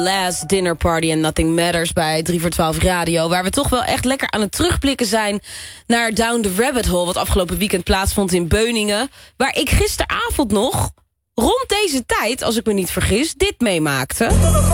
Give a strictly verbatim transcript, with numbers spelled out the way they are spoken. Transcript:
Last Dinner Party and Nothing Matters bij drie voor twaalf Radio. Waar we toch wel echt lekker aan het terugblikken zijn naar Down the Rabbit Hole. Wat afgelopen weekend plaatsvond in Beuningen. Waar ik gisteravond nog, rond deze tijd, als ik me niet vergis, dit meemaakte.